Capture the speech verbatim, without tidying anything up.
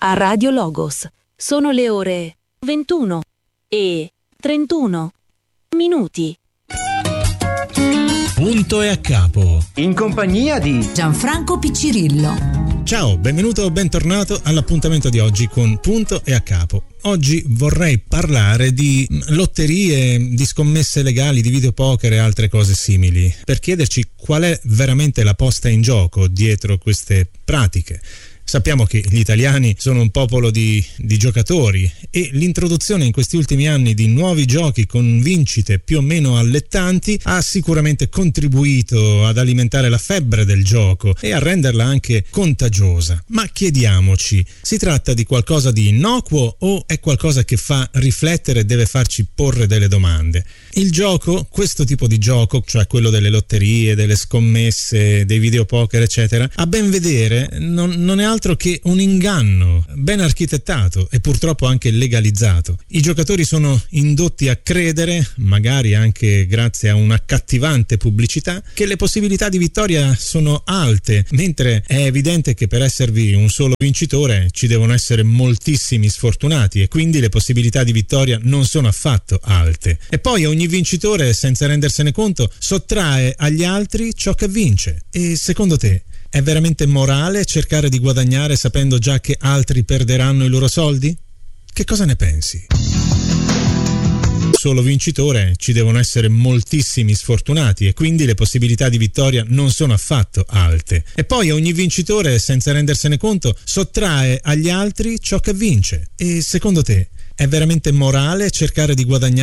a Radio Logos. Sono le ore ventuno e trentuno minuti. Punto e a capo. In compagnia di Gianfranco Piccirillo. Ciao, benvenuto o bentornato all'appuntamento di oggi con Punto e a capo. Oggi vorrei parlare di lotterie, di scommesse legali, di videopoker e altre cose simili, per chiederci qual è veramente la posta in gioco dietro queste pratiche. Sappiamo che gli italiani sono un popolo di, di giocatori e l'introduzione in questi ultimi anni di nuovi giochi con vincite più o meno allettanti ha sicuramente contribuito ad alimentare la febbre del gioco e a renderla anche contagiosa. Ma chiediamoci, si tratta di qualcosa di innocuo o è qualcosa che fa riflettere e deve farci porre delle domande? Il gioco, questo tipo di gioco, cioè quello delle lotterie, delle scommesse, dei videopoker eccetera, a ben vedere non, non è altro che un inganno ben architettato e purtroppo anche legalizzato. I giocatori sono indotti a credere, magari anche grazie a un'accattivante pubblicità, che le possibilità di vittoria sono alte, mentre è evidente che per esservi un solo vincitore ci devono essere moltissimi sfortunati e quindi le possibilità di vittoria non sono affatto alte. E poi ogni vincitore, senza rendersene conto, sottrae agli altri ciò che vince. E secondo te è veramente morale cercare di guadagnare sapendo già che altri perderanno i loro soldi? Che cosa ne pensi? Solo vincitore ci devono essere moltissimi sfortunati e quindi le possibilità di vittoria non sono affatto alte. E poi ogni vincitore, senza rendersene conto, sottrae agli altri ciò che vince. E secondo te è veramente morale cercare di guadagnare